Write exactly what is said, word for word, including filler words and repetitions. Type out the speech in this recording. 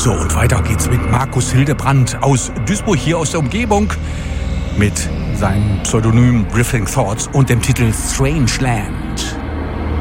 So, und weiter geht's mit Markus Hildebrandt aus Duisburg, hier aus der Umgebung, mit seinem Pseudonym Drifting Thoughts und dem Titel Strange Land.